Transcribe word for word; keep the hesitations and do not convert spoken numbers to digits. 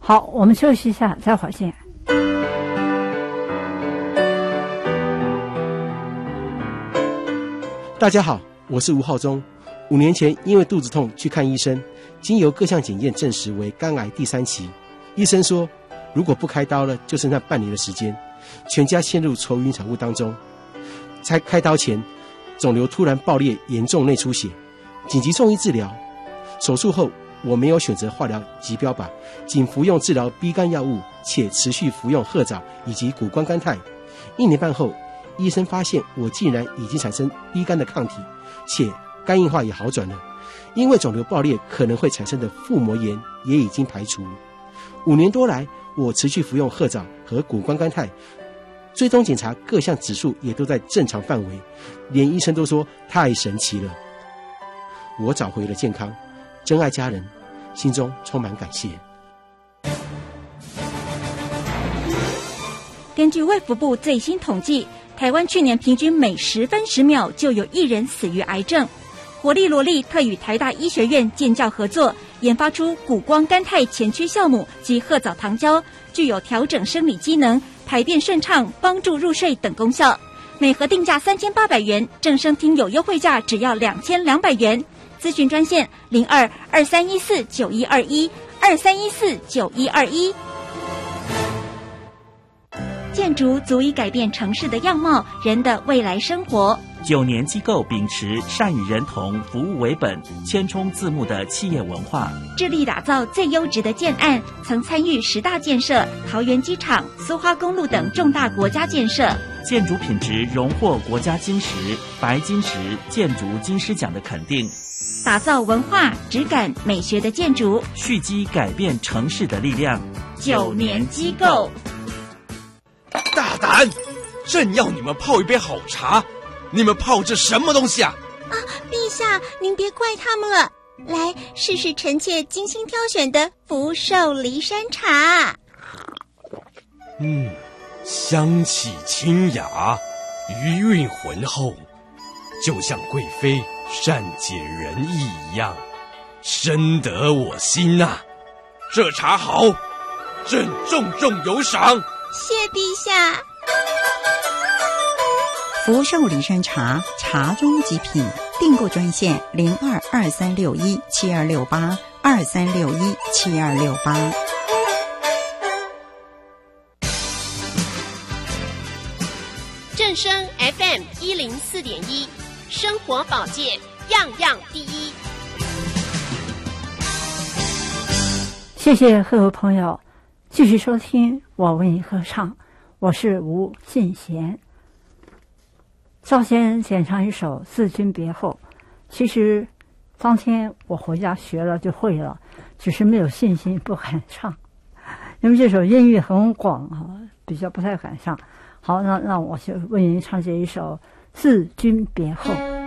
好，我们休息一下，待会儿见。 大家好，我是吴浩中。五年前因为肚子痛去看医生，经由各项检验证实为肝癌第三期。医生说，如果不开刀了，就剩下半年的时间，全家陷入愁云惨雾当中。在开刀前，肿瘤突然爆裂，严重内出血，紧急送医治疗。手术后，我没有选择化疗及标靶，仅服用治疗 B 肝药物，且持续服用褐藻以及谷胱甘肽。一年半后，医生发现我竟然已经产生 B 肝的抗体，且肝硬化也好转了。因为肿瘤爆裂可能会产生的腹膜炎也已经排除。五年多来，我持续服用褐藻和谷胱甘肽，追踪检查各项指数也都在正常范围，连医生都说太神奇了。我找回了健康，真爱家人，心中充满感谢。 根据卫福部最新统计，台湾去年平均每十分十秒就有一人死于癌症。活力萝莉特与台大医学院建教合作，研发出谷胱甘肽前驱酵母及褐藻糖胶，具有调整生理机能、排便顺畅、帮助入睡等功效。每盒定价三千八百元，正声听友优惠价只要两千两百元。咨询专线零二二三一四九一二一二三一四九一二一。建筑足以改变城市的样貌，人的未来生活。 九年机构秉持善与人同、服务为本、千冲自牧的企业文化， 致力打造最优质的建案，曾参与十大建设、桃园机场、苏花公路等重大国家建设。 建筑品质荣获国家金石、白金石建筑金狮奖的肯定， 打造文化、质感、美学的建筑， 蓄积改变城市的力量。 九年机构。 大胆！朕要你们泡一杯好茶，你们泡这什么东西啊？ 啊，陛下，您别怪他们了。来，试试臣妾精心挑选的福寿梨山茶。 嗯，香气清雅，余韵浑厚，就像贵妃善解人意一样，深得我心呐、啊。这茶好，朕重重有赏。 谢陛下。 福寿梨山茶，茶中极品。订购专线零二二三六一七二六八二三六一七二六八。 正声 F M 一零四点一，生活保健样样第一。 谢谢各位朋友，继续收听我为你歌唱，我是吴信贤。赵先演唱一首《自君别后》，其实当天我回家学了就会了，只是没有信心不敢唱，因为这首音域很广啊，比较不太敢唱。好，那那我就为您唱这一首《自君别后》。